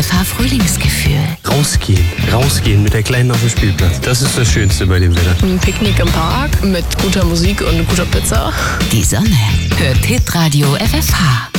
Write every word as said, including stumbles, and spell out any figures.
F H Frühlingsgefühl. Rausgehen, rausgehen mit der Kleinen auf dem Spielplatz. Das ist das Schönste bei dem Wetter. Ein Picknick im Park mit guter Musik und guter Pizza. Die Sonne hört Hitradio F F H.